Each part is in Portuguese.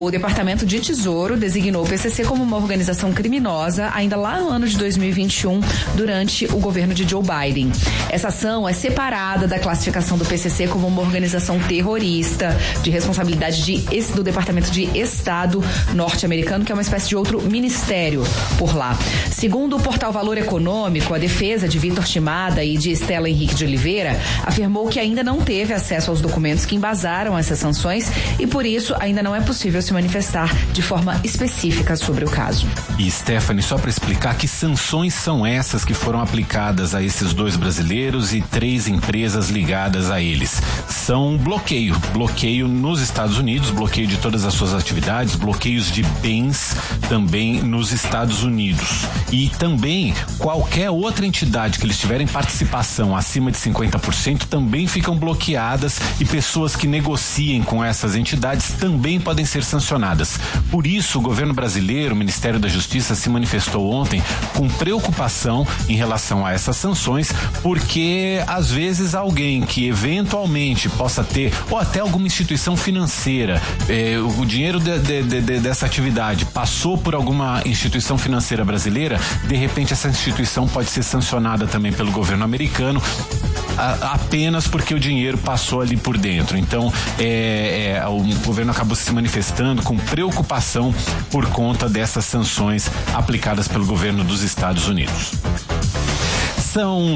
O Departamento de Tesouro designou o PCC como uma organização criminosa ainda lá no ano de 2021, durante o governo de Joe Biden. Essa ação é separada da classificação do PCC como uma organização terrorista, de responsabilidade do Departamento de Estado norte-americano, que é uma espécie de outro ministério por lá. Segundo o portal Valor Econômico, a defesa de Vitor Shimada e de Estela Henrique de Oliveira afirmou que ainda não teve acesso aos documentos que embasaram essas sanções e, por isso, ainda não é possível se manifestar de forma específica sobre o caso. E, Stephanie, só para explicar, que sanções são essas que foram aplicadas a esses 2 brasileiros e 3 empresas ligadas a eles? São bloqueio nos Estados Unidos, bloqueio de todas as suas atividades, bloqueios de bens também nos Estados Unidos. E também qualquer outra entidade que eles tiverem participação acima de 50% também ficam bloqueadas, e pessoas que negociem com essas entidades também podem ser sancionadas. Por isso, o governo brasileiro, o Ministério da Justiça, se manifestou ontem com preocupação em relação a essas sanções, porque às vezes alguém que eventualmente possa ter, ou até alguma instituição financeira, o dinheiro dessa atividade passou por alguma instituição financeira brasileira, de repente essa instituição pode ser sancionada também pelo governo americano, apenas porque o dinheiro passou ali por dentro. Então, o governo acabou se manifestando com preocupação por conta dessas sanções aplicadas pelo governo dos Estados Unidos. São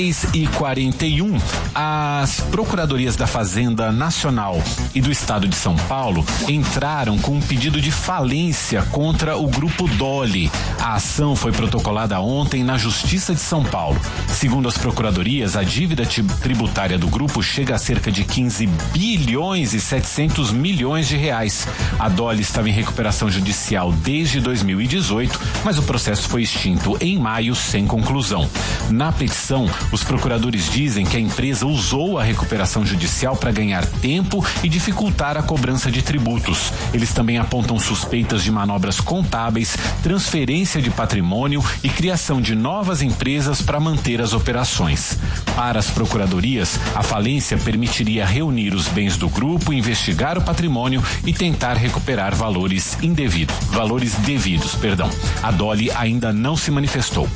6h41. As procuradorias da Fazenda Nacional e do Estado de São Paulo entraram com um pedido de falência contra o Grupo Dole. A ação foi protocolada ontem na Justiça de São Paulo. Segundo as procuradorias, a dívida tributária do grupo chega a cerca de 15 bilhões e 700 milhões de reais. A Dole estava em recuperação judicial desde 2018, mas o processo foi extinto em maio sem conclusão. Na petição, os procuradores dizem que a empresa usou a recuperação judicial para ganhar tempo e dificultar a cobrança de tributos. Eles também apontam suspeitas de manobras contábeis, transferência de patrimônio e criação de novas empresas para manter as operações. Para as procuradorias, a falência permitiria reunir os bens do grupo, investigar o patrimônio e tentar recuperar valores devidos. A Dole ainda não se manifestou.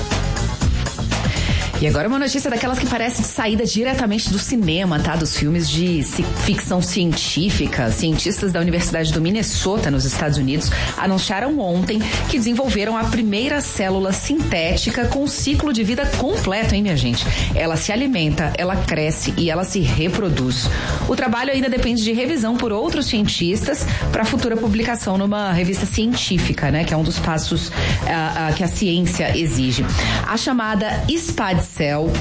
E agora uma notícia daquelas que parece de saída diretamente do cinema, tá? Dos filmes de ficção científica. Cientistas da Universidade do Minnesota, nos Estados Unidos, anunciaram ontem que desenvolveram a primeira célula sintética com ciclo de vida completo, hein, minha gente? Ela se alimenta, ela cresce e ela se reproduz. O trabalho ainda depende de revisão por outros cientistas para futura publicação numa revista científica, né? Que é um dos passos que a ciência exige. A chamada SPAD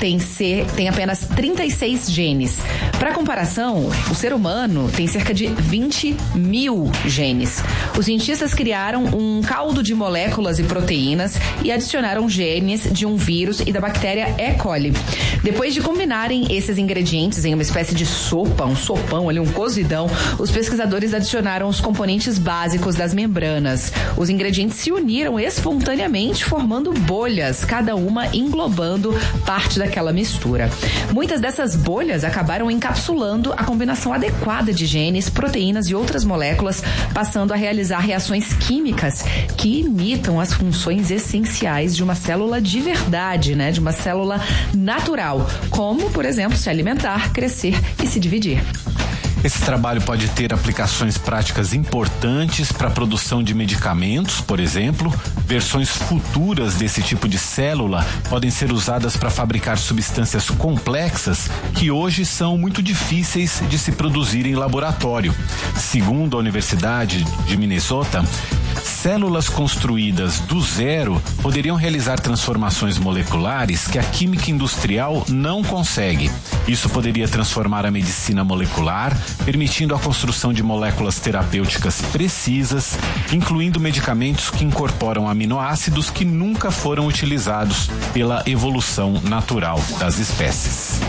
tem apenas 36 genes. Para comparação, o ser humano tem cerca de 20 mil genes. Os cientistas criaram um caldo de moléculas e proteínas e adicionaram genes de um vírus e da bactéria E. coli. Depois de combinarem esses ingredientes em uma espécie de sopa, um sopão ali, um cozidão, os pesquisadores adicionaram os componentes básicos das membranas. Os ingredientes se uniram espontaneamente, formando bolhas, cada uma englobando parte daquela mistura. Muitas dessas bolhas acabaram encapsulando a combinação adequada de genes, proteínas e outras moléculas, passando a realizar reações químicas que imitam as funções essenciais de uma célula de verdade, né? De uma célula natural, como, por exemplo, se alimentar, crescer e se dividir. Esse trabalho pode ter aplicações práticas importantes para a produção de medicamentos, por exemplo. Versões futuras desse tipo de célula podem ser usadas para fabricar substâncias complexas que hoje são muito difíceis de se produzir em laboratório. Segundo a Universidade de Minnesota, células construídas do zero poderiam realizar transformações moleculares que a química industrial não consegue. Isso poderia transformar a medicina molecular, permitindo a construção de moléculas terapêuticas precisas, incluindo medicamentos que incorporam aminoácidos que nunca foram utilizados pela evolução natural das espécies.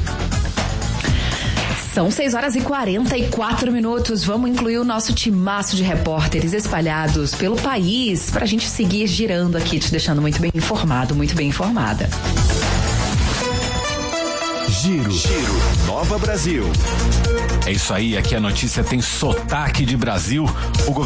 São 6h44. Vamos incluir o nosso timaço de repórteres espalhados pelo país pra gente seguir girando aqui, te deixando muito bem informado, muito bem informada. Giro Nova Brasil. É isso aí, aqui a notícia tem sotaque de Brasil. O